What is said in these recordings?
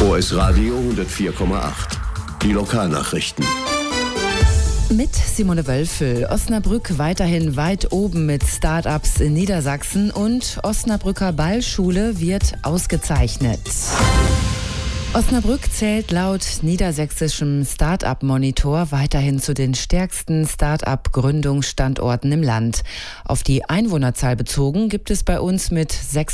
OS Radio 104,8. Die Lokalnachrichten. Mit Simone Wölfel. Osnabrück weiterhin weit oben mit Start-ups in Niedersachsen und Osnabrücker Ballschule wird ausgezeichnet. Osnabrück zählt laut niedersächsischem Start-up-Monitor weiterhin zu den stärksten Start-up-Gründungsstandorten im Land. Auf die Einwohnerzahl bezogen gibt es bei uns mit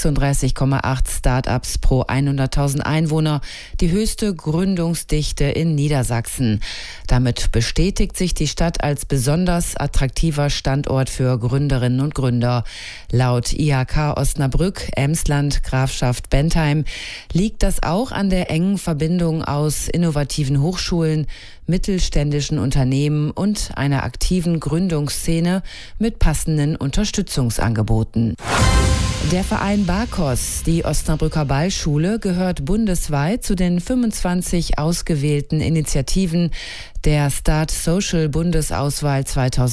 36,8 Start-ups pro 100.000 Einwohner die höchste Gründungsdichte in Niedersachsen. Damit bestätigt sich die Stadt als besonders attraktiver Standort für Gründerinnen und Gründer. Laut IHK Osnabrück, Emsland, Grafschaft Bentheim liegt das auch an der engen Verbindung aus innovativen Hochschulen, mittelständischen Unternehmen und einer aktiven Gründungsszene mit passenden Unterstützungsangeboten. Der Verein Barkos, die Osnabrücker Ballschule, gehört bundesweit zu den 25 ausgewählten Initiativen der Start Social Bundesauswahl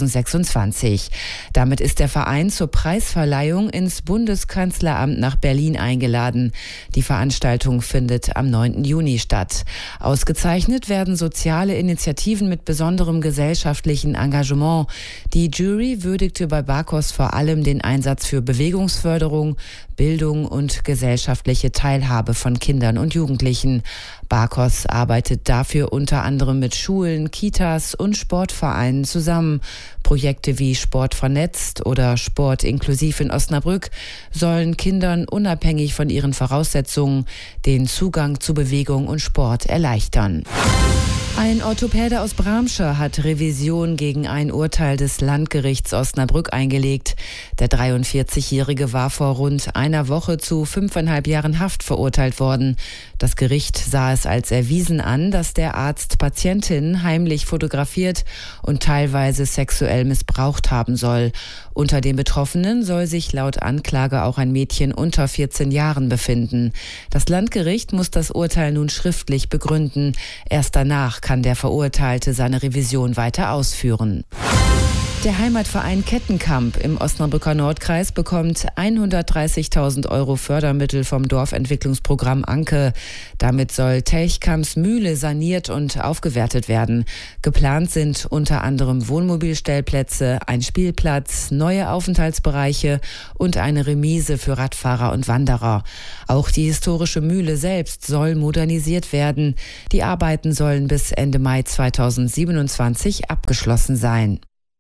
2026. Damit ist der Verein zur Preisverleihung ins Bundeskanzleramt nach Berlin eingeladen. Die Veranstaltung findet am 9. Juni statt. Ausgezeichnet werden soziale Initiativen mit besonderem gesellschaftlichen Engagement. Die Jury würdigte bei Barkos vor allem den Einsatz für Bewegungsförderung, Bildung und gesellschaftliche Teilhabe von Kindern und Jugendlichen. Barkos arbeitet dafür unter anderem mit Schulen, Kitas und Sportvereinen zusammen. Projekte wie Sport vernetzt oder Sport inklusiv in Osnabrück sollen Kindern unabhängig von ihren Voraussetzungen den Zugang zu Bewegung und Sport erleichtern. Ein Orthopäde aus Bramsche hat Revision gegen ein Urteil des Landgerichts Osnabrück eingelegt. Der 43-Jährige war vor rund einer Woche zu 5,5 Jahren Haft verurteilt worden. Das Gericht sah es als erwiesen an, dass der Arzt Patientinnen heimlich fotografiert und teilweise sexuell missbraucht haben soll. Unter den Betroffenen soll sich laut Anklage auch ein Mädchen unter 14 Jahren befinden. Das Landgericht muss das Urteil nun schriftlich begründen. Erst danach kann der Verurteilte seine Revision weiter ausführen. Der Heimatverein Kettenkamp im Osnabrücker Nordkreis bekommt 130.000 € Fördermittel vom Dorfentwicklungsprogramm Anke. Damit soll Telchkamps Mühle saniert und aufgewertet werden. Geplant sind unter anderem Wohnmobilstellplätze, ein Spielplatz, neue Aufenthaltsbereiche und eine Remise für Radfahrer und Wanderer. Auch die historische Mühle selbst soll modernisiert werden. Die Arbeiten sollen bis Ende Mai 2027 abgeschlossen sein.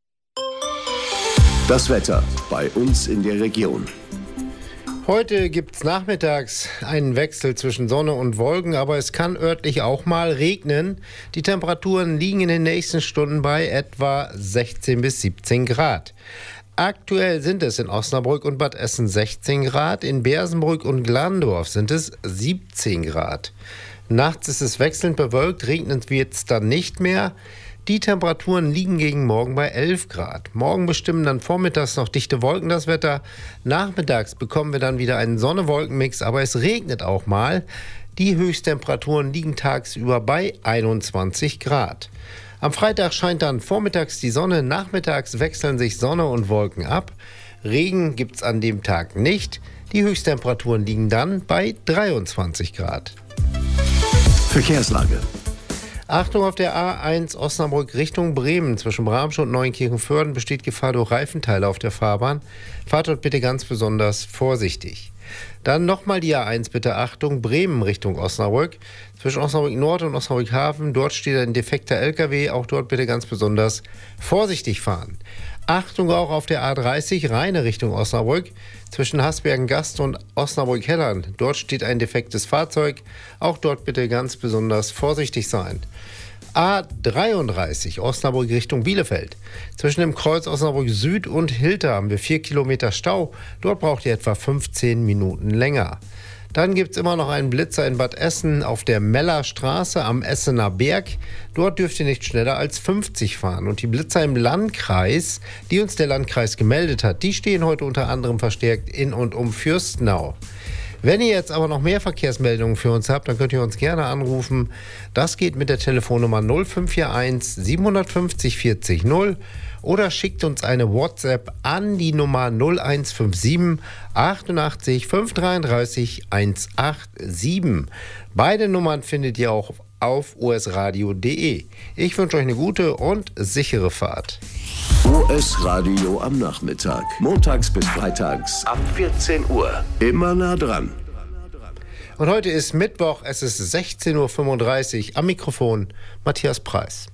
Das Wetter bei uns in der Region. Heute gibt es nachmittags einen Wechsel zwischen Sonne und Wolken, aber es kann örtlich auch mal regnen. Die Temperaturen liegen in den nächsten Stunden bei etwa 16 bis 17 Grad. Aktuell sind es in Osnabrück und Bad Essen 16 Grad, in Bersenbrück und Glandorf sind es 17 Grad. Nachts ist es wechselnd bewölkt, regnet wird es dann nicht mehr. Die Temperaturen liegen gegen morgen bei 11 Grad. Morgen bestimmen dann vormittags noch dichte Wolken das Wetter. Nachmittags bekommen wir dann wieder einen Sonne-Wolken-Mix, aber es regnet auch mal. Die Höchsttemperaturen liegen tagsüber bei 21 Grad. Am Freitag scheint dann vormittags die Sonne, nachmittags wechseln sich Sonne und Wolken ab. Regen gibt's an dem Tag nicht. Die Höchsttemperaturen liegen dann bei 23 Grad. Verkehrslage. Achtung, auf der A1 Osnabrück Richtung Bremen. Zwischen Bramsche und Neuenkirchen-Vörden besteht Gefahr durch Reifenteile auf der Fahrbahn. Fahrt dort bitte ganz besonders vorsichtig. Dann nochmal die A1, bitte Achtung, Bremen Richtung Osnabrück. Zwischen Osnabrück Nord und Osnabrück Hafen, dort steht ein defekter LKW. Auch dort bitte ganz besonders vorsichtig fahren. Achtung auch auf der A30 Rheine Richtung Osnabrück. Zwischen Hasbergen-Gast und Osnabrück-Hellern. Dort steht ein defektes Fahrzeug. Auch dort bitte ganz besonders vorsichtig sein. A33 Osnabrück Richtung Bielefeld. Zwischen dem Kreuz Osnabrück Süd und Hilter haben wir 4 Kilometer Stau. Dort braucht ihr etwa 15 Minuten länger. Dann gibt es immer noch einen Blitzer in Bad Essen auf der Mellerstraße am Essener Berg. Dort dürft ihr nicht schneller als 50 fahren. Und die Blitzer im Landkreis, die uns der Landkreis gemeldet hat, die stehen heute unter anderem verstärkt in und um Fürstenau. Wenn ihr jetzt aber noch mehr Verkehrsmeldungen für uns habt, dann könnt ihr uns gerne anrufen. Das geht mit der Telefonnummer 0541 750 40 0 oder schickt uns eine WhatsApp an die Nummer 0157 88 533 187. Beide Nummern findet ihr auch auf osradio.de. Ich wünsche euch eine gute und sichere Fahrt. US Radio am Nachmittag. Montags bis freitags ab 14 Uhr. Immer nah dran. Und heute ist Mittwoch, es ist 16:35 Uhr. Am Mikrofon Matthias Preis.